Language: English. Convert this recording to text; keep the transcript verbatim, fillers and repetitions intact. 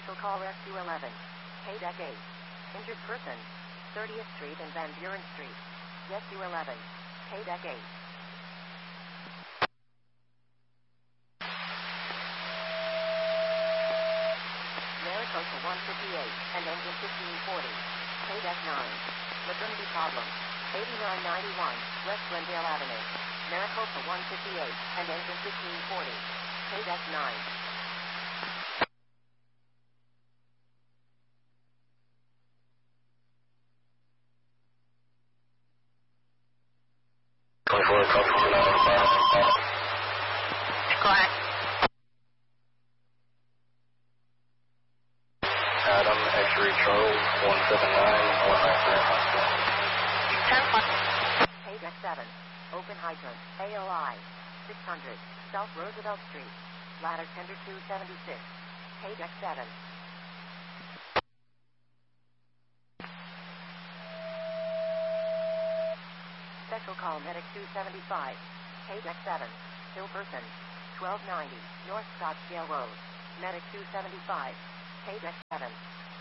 Special call Rescue eleven. K-Deck eight. Injured person. thirtieth Street and Van Buren Street. Rescue eleven. K-Deck eight. Maricopa one fifty-eight and engine fifteen forty. K-Deck nine. Maternity problem. eighty-nine ninety-one West Glendale Avenue. Maricopa one fifty-eight and engine fifteen forty. K-Deck nine. twenty-four, copy two nine five. Quiet. Adam, X-ray Charles, one seven nine, one nine three. ten one. K-Deck seven. Open hydrant. A O I. six hundred. South Roosevelt Street. Ladder tender two seventy-six. K-Deck seven. Special call medic two seventy-five. K-Deck seven. Ill person. twelve ninety North Scottsdale Road. Medic two seventy-five. K-Deck seven.